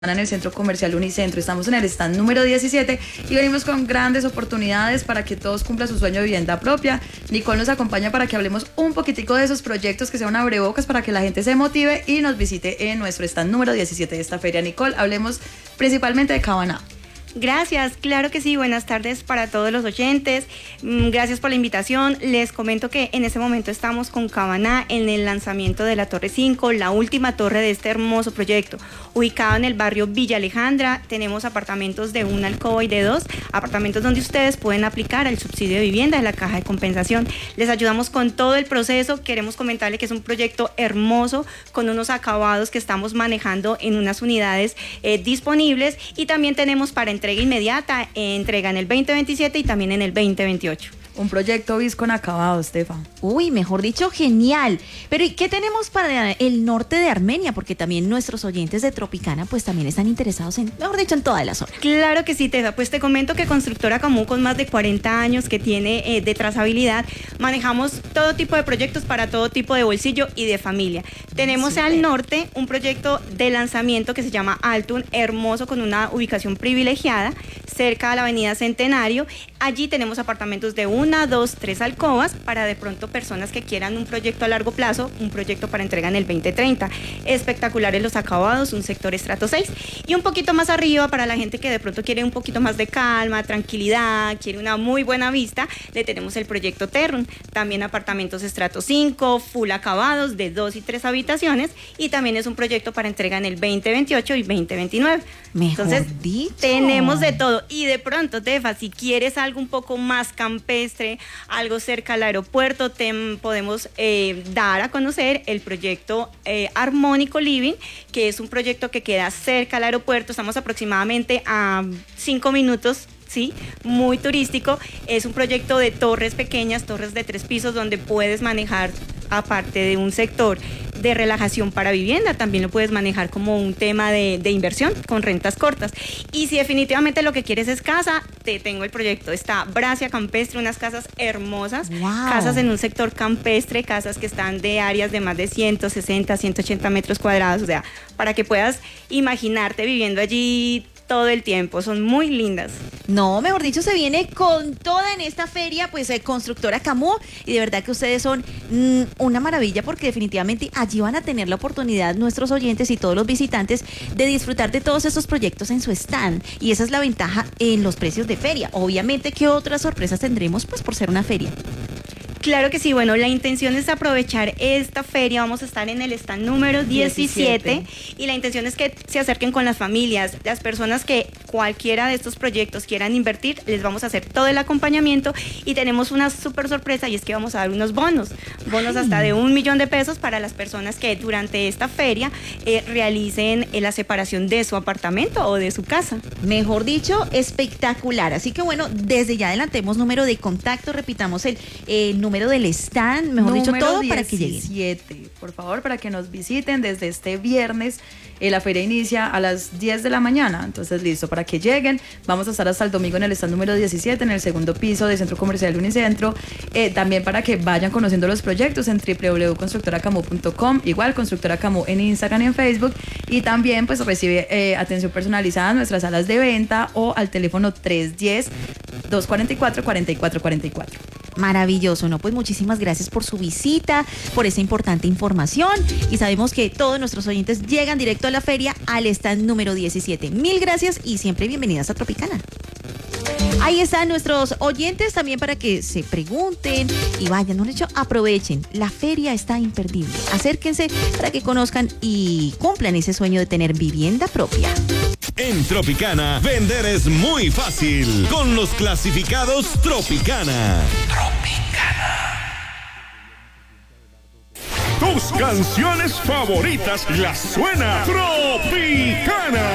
En el Centro Comercial Unicentro. Estamos en el stand número 17 y venimos con grandes oportunidades para que todos cumplan su sueño de vivienda propia. Nicole nos acompaña para que hablemos un poquitico de esos proyectos, que sea un abrebocas para que la gente se motive y nos visite en nuestro stand número 17 de esta feria. Nicole, hablemos principalmente de Cabaná. Gracias, claro que sí, buenas tardes para todos los oyentes, gracias por la invitación. Les comento que en este momento estamos con Cabaná en el lanzamiento de la Torre 5, la última torre de este hermoso proyecto, ubicado en el barrio Villa Alejandra. Tenemos apartamentos de 1 alcoba y de 2, apartamentos donde ustedes pueden aplicar el subsidio de vivienda de la Caja de Compensación. Les ayudamos con todo el proceso. Queremos comentarle que es un proyecto hermoso, con unos acabados que estamos manejando en unas unidades disponibles, y también tenemos para entrega inmediata, entrega en el 2027 y también en el 2028. Un proyecto bis con acabado, Estefan. Uy, mejor dicho, genial. Pero ¿y qué tenemos para el norte de Armenia? Porque también nuestros oyentes de Tropicana pues también están interesados en, mejor dicho, en toda la zona. Claro que sí, Tefa. Pues te comento que Constructora Camus, con más de 40 años que tiene de trazabilidad, manejamos todo tipo de proyectos para todo tipo de bolsillo y de familia. Tenemos al norte un proyecto de lanzamiento que se llama Altun, hermoso, con una ubicación privilegiada, cerca a la avenida Centenario. Allí tenemos apartamentos de 1, 2, 3 alcobas para de pronto personas que quieran un proyecto a largo plazo, un proyecto para entrega en el 2030. Espectaculares los acabados, un sector estrato 6. Y un poquito más arriba, para la gente que de pronto quiere un poquito más de calma, tranquilidad, quiere una muy buena vista, le tenemos el proyecto Terrun. También apartamentos estrato 5, full acabados de 2 y 3 habitaciones, y también es un proyecto para entrega en el 2028 y 2029. Entonces, tenemos de todo. Y de pronto, Tefa, si quieres algo un poco más campestre, algo cerca al aeropuerto, te podemos dar a conocer el proyecto Armónico Living, que es un proyecto que queda cerca al aeropuerto. Estamos aproximadamente a 5 minutos. Sí, muy turístico. Es un proyecto de torres pequeñas, torres de 3 pisos, donde puedes manejar, aparte de un sector de relajación para vivienda, también lo puedes manejar como un tema de inversión con rentas cortas. Y si definitivamente lo que quieres es casa, te tengo el proyecto. Está Bracia Campestre, unas casas hermosas, casas en un sector campestre, casas que están de áreas de más de 160, 180 metros cuadrados, o sea, para que puedas imaginarte viviendo allí todo el tiempo. Son muy lindas. No, mejor dicho, se viene con toda en esta feria, pues Constructora Camus, y de verdad que ustedes son una maravilla, porque definitivamente allí van a tener la oportunidad nuestros oyentes y todos los visitantes de disfrutar de todos estos proyectos en su stand, y esa es la ventaja en los precios de feria. Obviamente, ¿qué otras sorpresas tendremos pues por ser una feria? Claro que sí, bueno, la intención es aprovechar esta feria. Vamos a estar en el stand número 17 y la intención es que se acerquen con las familias, las personas que cualquiera de estos proyectos quieran invertir. Les vamos a hacer todo el acompañamiento, y tenemos una súper sorpresa, y es que vamos a dar unos bonos hasta de $1.000.000 para las personas que durante esta feria realicen la separación de su apartamento o de su casa. Mejor dicho, espectacular. Así que bueno, desde ya adelantemos número de contacto, repitamos el número del stand, mejor dicho, todo 17, para que lleguen. Por favor, para que nos visiten desde este viernes. La feria inicia a las 10 de la mañana, entonces listo, para que lleguen. Vamos a estar hasta el domingo en el stand número 17, en el segundo piso del Centro Comercial Unicentro. También para que vayan conociendo los proyectos en www.constructoracamus.com, igual Constructora Camus en Instagram y en Facebook. Y también pues recibe atención personalizada en nuestras salas de venta o al teléfono 310-244-4444. Maravilloso, ¿no? Pues muchísimas gracias por su visita, por esa importante información, y sabemos que todos nuestros oyentes llegan directo a la feria, al stand número 17. Mil gracias y siempre bienvenidas a Tropicana. Ahí están nuestros oyentes también para que se pregunten y vayan, no, de hecho, aprovechen. La feria está imperdible. Acérquense para que conozcan y cumplan ese sueño de tener vivienda propia. En Tropicana, vender es muy fácil con los clasificados Tropicana. Tus canciones favoritas las suena Tropicana.